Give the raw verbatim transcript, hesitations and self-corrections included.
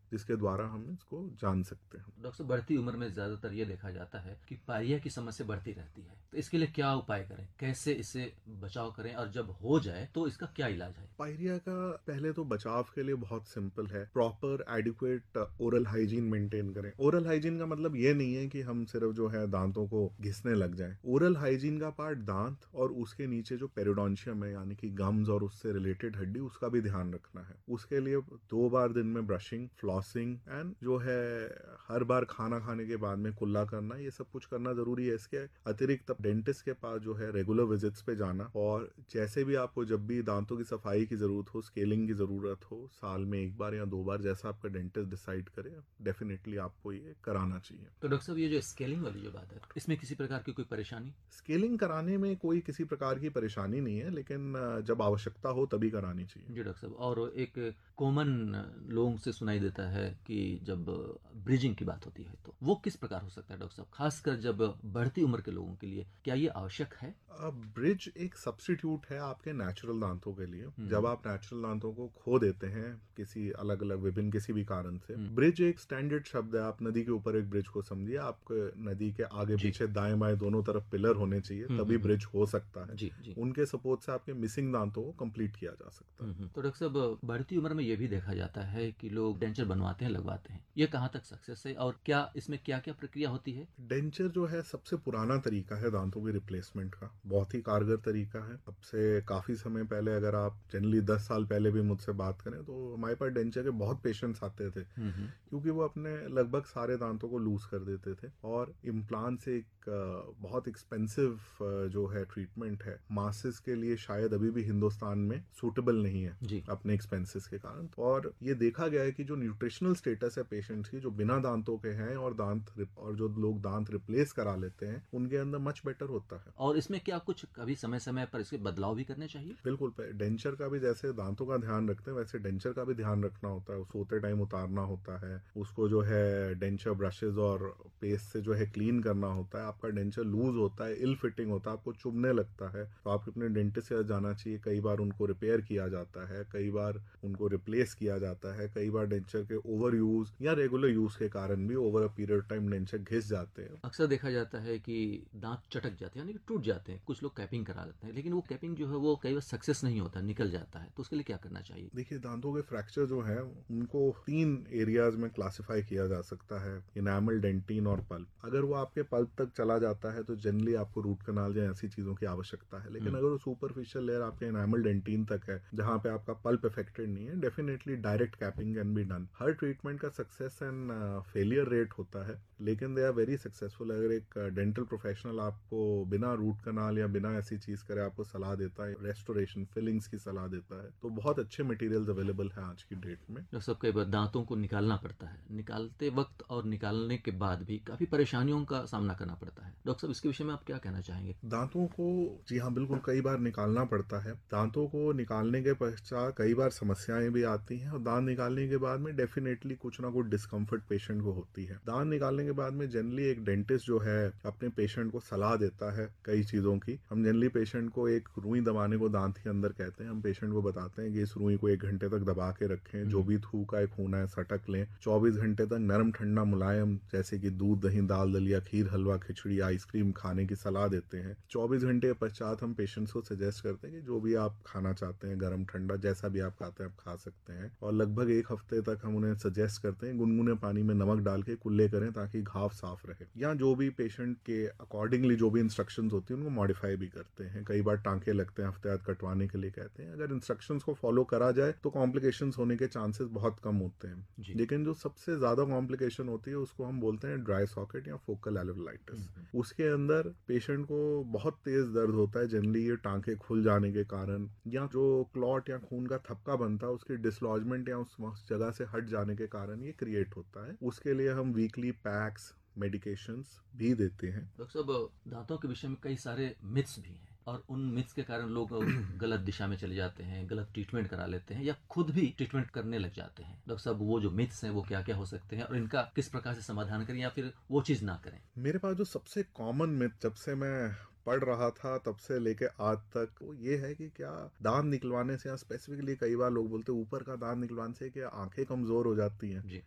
जिसके द्वारा हम इसको जान सकते हैं। डॉक्टर साहब, बढ़ती उम्र में ज्यादातर ये देखा जाता है कि पायरिया की समस्या बढ़ती रहती है, तो इसके लिए क्या उपाय करें, कैसे इससे बचाव करें, और जब हो जाए तो इसका क्या इलाज है? पायरिया का पहले तो बचाव के लिए बहुत सिंपल है, proper adequate oral hygiene maintain करें। ओरल हाइजीन का मतलब ये नहीं है कि हम सिर्फ जो है दांतों को घिसने लग जाएं। ओरल हाइजीन का पार्ट दांत और उसके नीचे जो पेरिडोंशियम है यानी कि गम्स और उससे रिलेटेड हड्डी, उसका भी ध्यान रखना है। उसके लिए दो बार दिन में ब्रशिंग, फ्लॉसिंग एंड जो है हर बार खाना खाने के बाद में कुल्ला करना, ये सब कुछ करना जरूरी है। इसके अतिरिक्त डेंटिस्ट के पास जो है रेगुलर विजिट्स पे जाना, और जैसे भी आपको जब भी दांतों की सफाई की जरूरत हो, स्केलिंग की जरूरत हो, साल में एक बार या दो बार जैसा आपका डेंटिस्ट डिसाइड करे, डेफिनेटली आपको ये कराना चाहिए। तो डॉक्टर साहब, ये जो स्केलिंग वाली जो बात है, इसमें किसी प्रकार की कोई परेशानी? स्केलिंग कराने में कोई किसी प्रकार की परेशानी नहीं है, लेकिन अ, जब आवश्यकता हो तभी करानी चाहिए। जी डॉक्टर साहब, और एक कॉमन लोगों से सुनाई देता है कि जब ब्रिजिंग की बात होती है तो वो किस प्रकार हो सकता है डॉक्टर साहब, खासकर जब बढ़ती उम्र के लोगों के लिए क्या ये आवश्यक है? ब्रिज एक सब्स्टिट्यूट है आपके नेचुरल दांतों के लिए। हम्म। जब आप नेचुरल दांतों को खो देते हैं किसी अलग अलग विभिन्न किसी भी कारण से, हम्म। ब्रिज एक स्टैंडर्ड शब्द है। आप नदी के ऊपर एक ब्रिज को समझिए, आपके नदी के आगे जी। पीछे दाएं बाएं दोनों तरफ पिलर होने चाहिए, हम्म, तभी हम्म, ब्रिज हो सकता है। जी जी। उनके सपोर्ट से आपके मिसिंग दांतों को कंप्लीट किया जा सकता है। हम्म, तो डॉक्टर साहब, बढ़ती उम्र में ये भी देखा जाता है कि लोग डेंचर बनवाते हैं, लगवाते हैं, ये कहाँ तक सक्सेस है और क्या इसमें क्या क्या प्रक्रिया होती है? डेंचर जो है सबसे पुराना तरीका है दांतों की रिप्लेसमेंट का, बहुत ही कारगर तरीका है। अब से काफी समय पहले, अगर आप जनरली दस साल पहले भी मुझसे बात करें, तो हमारे पास डेंचर के बहुत पेशेंट्स आते थे, हम्म, हम्म, क्योंकि वो अपने लगभग सारे दांतों को लूज कर देते थे। और इम्प्लांट से एक अ, बहुत एक्सपेंसिव जो है ट्रीटमेंट है, मासेस के लिए शायद अभी भी हिंदुस्तान में सूटेबल नहीं है जी। अपने एक्सपेंसेस के कारण। और ये देखा गया है कि जो न्यूट्रिशनल स्टेटस है पेशेंट्स की, जो बिना दांतों के हैं और दांत रिप- और जो लोग दांत रिप्लेस करा लेते हैं, उनके अंदर मच बेटर होता है। और इसमें क्या कुछ कभी समय समय पर इसके बदलाव भी करने चाहिए? बिल्कुल, डेंचर का भी जैसे दांतों का ध्यान रखते हैं, वैसे डेंचर का भी ध्यान रखना होता है। सोते टाइम उतारना होता है उसको, जो है डेंचर ब्रशेज और पेस्ट से जो है क्लीन करना होता है। आपका डेंचर लूज होता है, इल फिटिंग होता है, आपको चुभने लगता है, तो आप अपने डेंटिस्ट से जाना चाहिए। कई बार उनको रिपेयर किया जाता है, कई बार उनको रिप्लेस किया जाता है, कई बार डेंचर के ओवर यूज या रेगुलर यूज के कारण भी over a period time denture घिस जाते हैं। अक्सर देखा जाता है कि दांत चटक जाते हैं, यानी कि टूट जाते हैं, कुछ लोग कैपिंग करा लेते हैं, लेकिन वो कैपिंग जो है वो कई बार सक्सेस नहीं होता, निकल जाता है, तो उसके लिए क्या करना चाहिए? देखिए, दांतों के फ्रैक्चर जो है उनको तीन एरियाज में क्लासिफाई किया जा सकता है, इनामल, डेंटिन और पल्प। अगर वो आपके पल्प तक चला जाता है तो जनरली आपको रूट कनाल या ऐसी चीजों की आवश्यकता है। लेकिन हम्म। अगर वो सुपरफिशियल लेयर आपके इनामल, डेंटिन तक है, जहां पे आपका पल्प इफेक्टेड नहीं है, definitely direct capping can be done. Her treatment का सक्सेस एंड फेलियर रेट होता है, लेकिन दे आर वेरी सक्सेसफुल। अगर एक डेंटल प्रोफेशनल आपको बिना रूट कनाल या बिना ऐसी चीज करे आपको सलाह देता है, रेस्टोरेशन, फिलिंग्स की सलाह देता है, तो बहुत अच्छे मटेरियल्स अवेलेबल हैं आज की डेट में। डॉक्टर साहब, कई बार दांतों को निकालना पड़ता है, निकालते वक्त और निकालने के बाद भी काफी परेशानियों का सामना करना पड़ता है, डॉक्टर साहब इसके विषय में आप क्या कहना चाहेंगे? दांतों को, जी हाँ बिल्कुल, कई बार निकालना पड़ता है। दांतों को निकालने के पश्चात कई बार समस्याएं भी आती हैं, और दांत निकालने के बाद में डेफिनेटली कुछ ना कुछ डिस्कम्फर्ट पेशेंट को होती है। दांत निकालने के बाद में जनरली एक डेंटिस्ट जो है अपने पेशेंट को सलाह देता है कई चीजों की। हम जनरली पेशेंट को एक रुई दबाने को दांत के अंदर कहते हैं। हम पेशेंट को बताते हैं कि इस रुई को एक घंटे तक दबा के रखें, जो भी थूका है खूना है सटक लें, चौबीस घंटे तक नरम ठंडा मुलायम, जैसे कि दूध, दही, दाल, दलिया, खीर, हलवा, खिचड़ी, आइसक्रीम खाने की सलाह देते हैं। चौबीस घंटे के पश्चात हम पेशेंट्स को सजेस्ट करते हैं कि जो भी आप खाना चाहते हैं, गर्म ठंडा जैसा भी आप खाते हैं आप खा सकते हैं। और लगभग एक हफ्ते तक हम उन्हें सजेस्ट करते हैं गुनगुने पानी में नमक डाल के कुल्ले करें, ताकि घाव साफ रहे। या जो भी पेशेंट के अकॉर्डिंगली जो भी इंस्ट्रक्शंस होती हैं उनको मॉडिफाई भी करते हैं। कई बार टांके लगते हैं, हफ्ते बाद कटवाने के लिए कहते हैं। अगर इंस्ट्रक्शंस को फॉलो करा जाए तो कॉम्प्लिकेशंस होने के चांसेस बहुत कम होते हैं। जी। लेकिन जो सबसे ज्यादा कॉम्प्लिकेशन होती है उसको हम बोलते हैं ड्राई सॉकेट या फोकल एल्वेओलाइटिस। उसके अंदर पेशेंट को बहुत तेज दर्द होता है, जनरली ये टांके खुल जाने के कारण, या जो क्लॉट या खून का थपका बनता है उसकी डिसलॉजमेंट या उस जगह से हट जाने के कारण ये क्रिएट होता है। उसके लिए हम वीकली पैक्स, मेडिकेशंस भी देते हैं। डॉक्टर साहब, दांतों के विषय में कई सारे मिथ्स भी हैं, और उन मिथ्स के कारण लोग गलत दिशा में चले जाते हैं, गलत ट्रीटमेंट करा लेते हैं, या खुद भी ट्रीटमेंट करने लग जाते हैं। डॉक्टर साहब, वो जो मिथ्स हैं वो क्या क्या हो सकते हैं, और इनका किस प्रकार से समाधान करें, या फिर वो चीज ना करें? मेरे पास जो सबसे कॉमन मिथ जब से मैं पढ़ रहा था तब से लेके आज तक, वो ये है कि क्या दांत निकलवाने से, या स्पेसिफिकली कई बार लोग बोलते हैं ऊपर का दांत निकलवाने से क्या आंखें कमजोर हो जाती हैं। जी।